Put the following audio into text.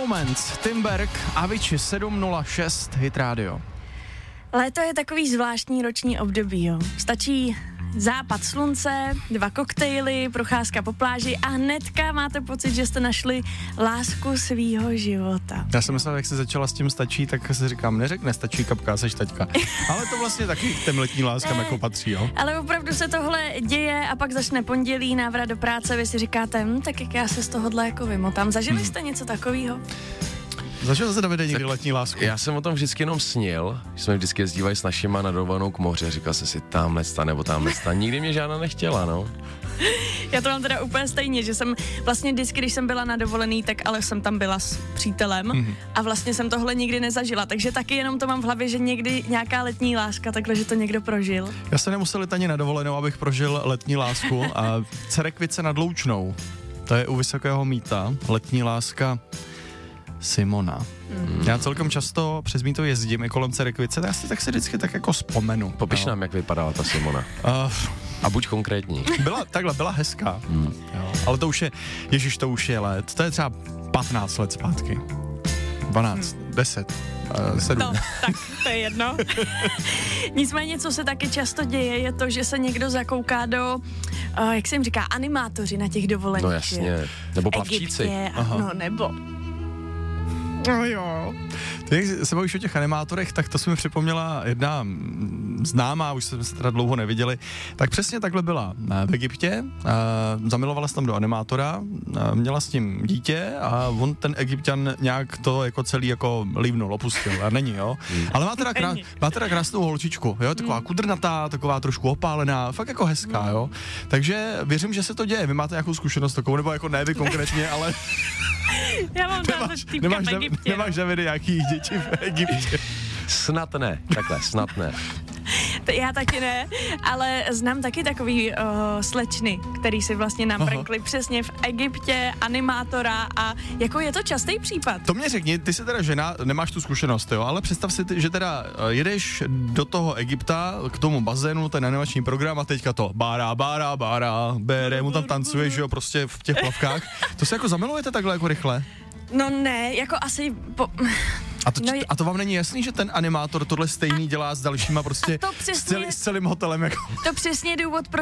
Moments, Timberg, Avicii 706, Hit Radio. Léto je takový zvláštní roční období, jo. Stačí západ slunce, 2 koktejly, procházka po pláži a hnedka máte pocit, že jste našli lásku svýho života. Já jsem myslel, jak jsi začala s tím stačí, tak si říkám, neřekne stačí kapka, seš taťka. Ale to vlastně taky k těm letní láskám jako patří, jo. Ale opravdu se tohle děje a pak začne pondělí, návrat do práce, vy si říkáte, tak jak já se z tohohle jako vymotám. Zažili jste něco takového? Zažil jsi, Davide, někdy letní lásku? Já jsem o tom vždycky jenom snil, že jsme vždycky jezdívali s našima na dovolenou k moři, říkal jsem si tamhle nebo tamhle. Nikdy mě žádná nechtěla, no. Já to mám teda úplně stejně, že jsem vlastně vždycky, když jsem byla na dovolený, tak ale jsem tam byla s přítelem a vlastně jsem tohle nikdy nezažila, takže taky jenom to mám v hlavě, že někdy nějaká letní láska, takhle, že to někdo prožil. Já jsem nemusel jít ani na dovolenou, abych prožil letní lásku a Cerekvice nad Loučnou, to je u Vysokého Mýta, letní láska Simona. Já celkem často přes Mýto jezdím i kolem Cerekvice, tak si vždycky tak jako vzpomenu. Popiš nám, jak vypadala ta Simona. A buď konkrétní. Byla hezká. Jo. Ale to už je let. To je třeba 15 let zpátky. 12, 10, 7. No, tak to je jedno. Nicméně, co se taky často děje, je to, že se někdo zakouká do, jak se jim říká, animátoři na těch dovolených. No jasně. Nebo plavčíci. No nebo. No jo. Ty, jak se bavíš o těch animátorech, tak to se mi připomněla jedna známá, už jsme se teda dlouho neviděli, tak přesně takhle byla v Egyptě, zamilovala se tam do animátora, měla s tím dítě a on ten Egypťan nějak to jako celý jako lívnul, opustil a není, jo. Ale má teda krásnou holčičku, jo, taková kudrnatá, taková trošku opálená, fakt jako hezká, jo. Takže věřím, že se to děje. Vy máte nějakou zkušenost takovou, nebo jako ne vy konkrétně, ale Já mám týpka v Egyptě. Nemáš, Davide, nějaký děti v Egyptě? Snad ne, Já taky ne, ale znám taky takový slečny, který si vlastně naprkli přesně v Egyptě, animátora a jako je to častý případ. To mě řekni, ty jsi teda žena, nemáš tu zkušenost, jo, ale představ si, že teda jedeš do toho Egypta, k tomu bazénu, ten animační program a teďka to bára, bere, mu tam tancuješ, jo, prostě v těch plavkách. To se jako zamilujete takhle jako rychle? No ne, jako asi A to vám není jasný, že ten animátor tohle stejný dělá s dalšíma prostě s celým hotelem jako... To přesně důvod, proč